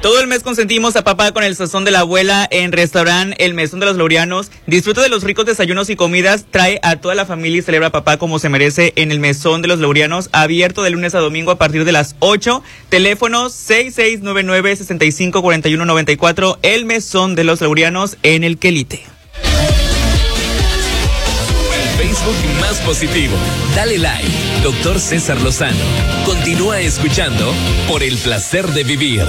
Todo el mes consentimos a papá con el sazón de la abuela en restaurante El Mesón de los Laureanos. Disfruta de los ricos desayunos y comidas. Trae a toda la familia y celebra a papá como se merece en El Mesón de los Laureanos. Abierto de lunes a domingo a partir de las 8. Teléfono 6699-654194. El Mesón de los Laureanos en El Quelite. Facebook más positivo. Dale like. Doctor César Lozano. Continúa escuchando Por el Placer de Vivir.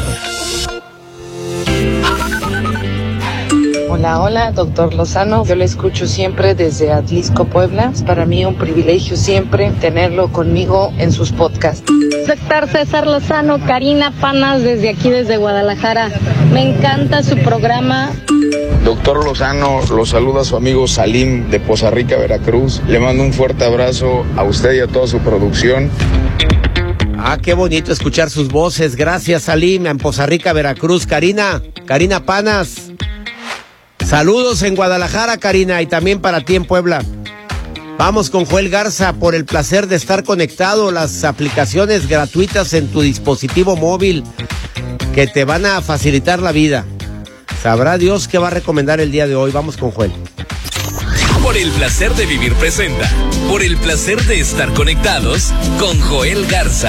Hola, doctor Lozano. Yo le escucho siempre desde Atlisco, Puebla. Es para mí un privilegio siempre tenerlo conmigo en sus podcasts. Doctor César Lozano, Karina Panas desde aquí, desde Guadalajara. Me encanta su programa. Doctor Lozano, lo saluda su amigo Salim de Poza Rica, Veracruz. Le mando un fuerte abrazo a usted y a toda su producción. Qué bonito escuchar sus voces. Gracias, Salim, en Poza Rica, Veracruz. Karina Panas. Saludos en Guadalajara, Karina, y también para ti en Puebla. Vamos con Joel Garza, por el placer de estar conectado. Las aplicaciones gratuitas en tu dispositivo móvil que te van a facilitar la vida. Sabrá Dios qué va a recomendar el día de hoy. Vamos con Joel. Por el Placer de Vivir presenta Por el Placer de Estar Conectados con Joel Garza.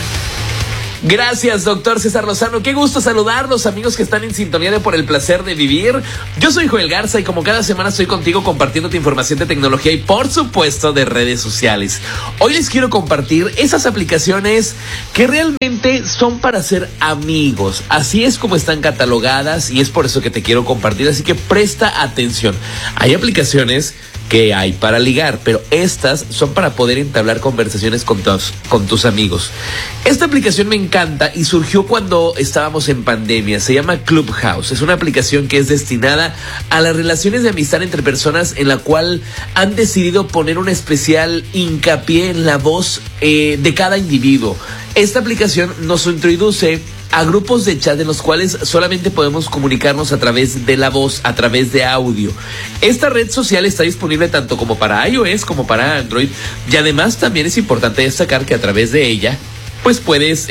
Gracias, doctor César Lozano. Qué gusto saludarlos, amigos que están en sintonía de Por el Placer de Vivir. Yo soy Joel Garza y como cada semana estoy contigo compartiéndote información de tecnología y por supuesto de redes sociales. Hoy les quiero compartir esas aplicaciones que realmente son para ser amigos. Así es como están catalogadas y es por eso que te quiero compartir, así que presta atención. Hay aplicaciones que hay para ligar, pero estas son para poder entablar conversaciones con tus amigos. Esta aplicación me encanta y surgió cuando estábamos en pandemia. Se llama Clubhouse. Es una aplicación que es destinada a las relaciones de amistad entre personas, en la cual han decidido poner un especial hincapié en la voz de cada individuo. Esta aplicación nos introduce a grupos de chat en los cuales solamente podemos comunicarnos a través de la voz, a través de audio. Esta red social está disponible tanto como para iOS como para Android, y además también es importante destacar que a través de ella pues puedes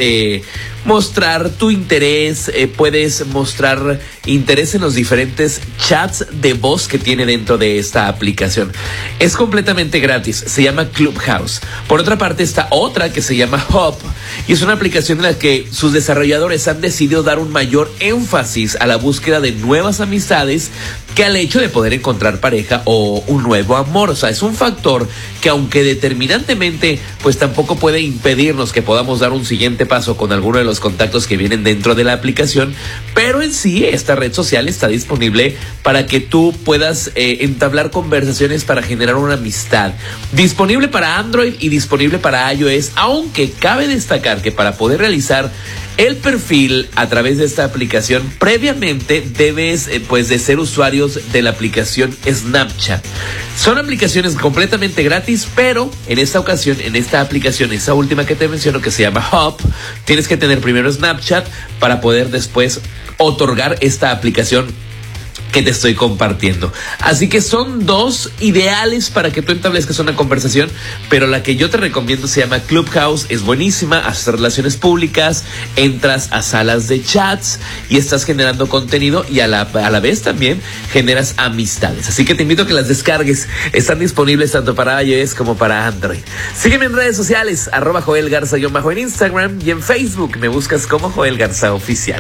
mostrar tu interés, puedes mostrar interés en los diferentes chats de voz que tiene dentro de esta aplicación. Es completamente gratis, se llama Clubhouse. Por otra parte está otra que se llama Hop, y es una aplicación en la que sus desarrolladores han decidido dar un mayor énfasis a la búsqueda de nuevas amistades que al hecho de poder encontrar pareja o un nuevo amor. O sea, es un factor que, aunque determinantemente, pues tampoco puede impedirnos que podamos dar un siguiente paso con alguno de los contactos que vienen dentro de la aplicación, pero en sí esta red social está disponible para que tú puedas entablar conversaciones para generar una amistad. Disponible para Android y disponible para iOS, aunque cabe destacar que para poder realizar el perfil a través de esta aplicación, previamente debes pues de ser usuarios de la aplicación Snapchat. Son aplicaciones completamente gratis, pero en esta ocasión, en esta aplicación, esa última que te menciono que se llama Hop, tienes que tener primero Snapchat para poder después otorgar esta aplicación que te estoy compartiendo. Así que son dos ideales para que tú establezcas una conversación, pero la que yo te recomiendo se llama Clubhouse. Es buenísima, haces relaciones públicas, entras a salas de chats y estás generando contenido, y a la vez también generas amistades. Así que te invito a que las descargues. Están disponibles tanto para iOS como para Android. Sígueme en redes sociales, @Joel Garza _ en Instagram, y en Facebook me buscas como Joel Garza Oficial.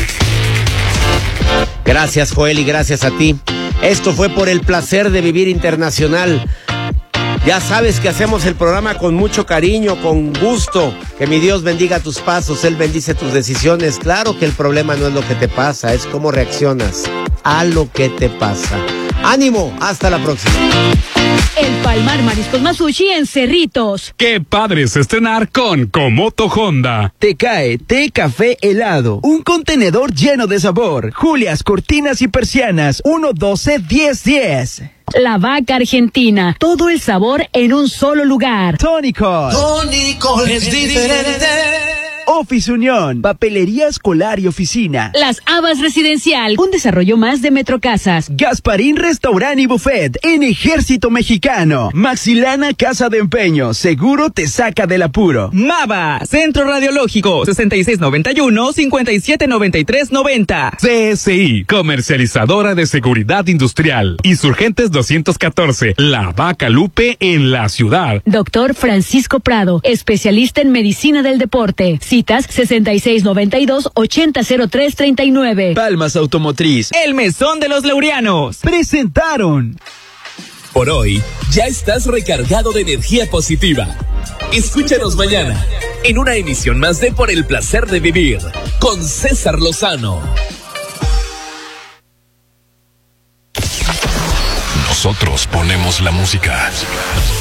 Gracias, Joel, y gracias a ti. Esto fue Por el Placer de Vivir Internacional. Ya sabes que hacemos el programa con mucho cariño, con gusto. Que mi Dios bendiga tus pasos, Él bendice tus decisiones. Claro que el problema no es lo que te pasa, es cómo reaccionas a lo que te pasa. ¡Ánimo! Hasta la próxima. El Palmar Mariscos Masushi en Cerritos. ¡Qué padre es estrenar con Komoto Honda! Te cae té, café, helado. Un contenedor lleno de sabor. Julias, cortinas y persianas. 1-12-10-10. La Vaca Argentina. Todo el sabor en un solo lugar. Tónicos. Tónicos es diferente. Office Unión, papelería escolar y oficina. Las Habas Residencial, un desarrollo más de Metrocasas. Gasparín Restaurant y Buffet en Ejército Mexicano. Maxilana Casa de Empeño, seguro te saca del apuro. Mava, Centro Radiológico, 6691-579390. CSI, comercializadora de seguridad industrial. Insurgentes 214, La Vaca Lupe en la ciudad. Doctor Francisco Prado, especialista en medicina del deporte. Citas 6692-800339. Palmas Automotriz. El Mesón de los Laureanos. Presentaron. Por hoy, ya estás recargado de energía positiva. Escúchanos mañana, en una emisión más de Por el Placer de Vivir, con César Lozano. Nosotros ponemos la música.